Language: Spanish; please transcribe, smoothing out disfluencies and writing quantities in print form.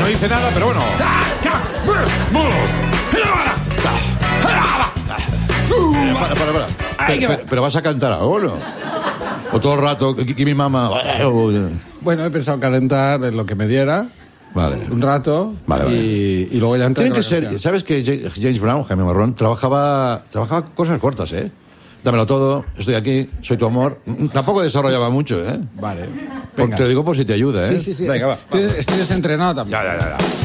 No dice nada, pero bueno. Para. Pero vas a cantar ahora, ¿no? O todo el rato, que mi mamá... Bueno, he pensado calentar lo que me diera. Vale. Un rato. Vale. Y luego ya entrar. Tiene que ser... ¿Sabes que James Brown, Jaime Marrón, trabajaba cosas cortas, ¿eh? Dámelo todo, estoy aquí, soy tu amor. Tampoco desarrollaba mucho, ¿eh? Vale. Te lo digo por si te ayuda, ¿eh? Sí. Venga, va. Estoy desentrenado también. Ya.